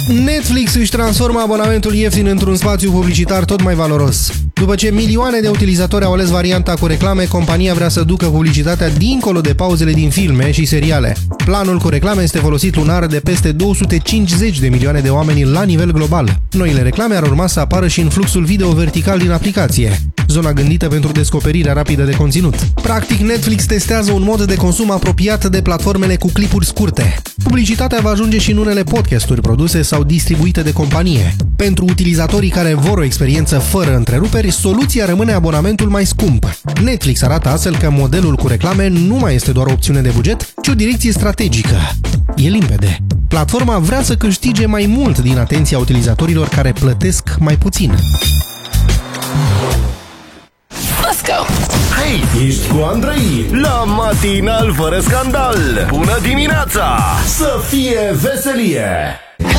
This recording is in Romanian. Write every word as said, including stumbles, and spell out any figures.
Netflix își transformă abonamentul ieftin într-un spațiu publicitar tot mai valoros. După ce milioane de utilizatori au ales varianta cu reclame, compania vrea să ducă publicitatea dincolo de pauzele din filme și seriale. Planul cu reclame este folosit lunar de peste două sute cincizeci de milioane de oameni la nivel global. Noile reclame ar urma să apară și în fluxul video vertical din aplicație, zona gândită pentru descoperirea rapidă de conținut. Practic, Netflix testează un mod de consum apropiat de platformele cu clipuri scurte. Publicitatea va ajunge și în unele podcasturi produse sau distribuite de companie. Pentru utilizatorii care vor o experiență fără întreruperi, soluția rămâne abonamentul mai scump. Netflix arată astfel că modelul cu reclame nu mai este doar o opțiune de buget, ci o direcție strategică. E limpede. Platforma vrea să câștige mai mult din atenția utilizatorilor care plătesc mai puțin. Let's go! Hei, ești cu Andrei la Matinal fără scandal. Bună dimineața! Să fie veselie!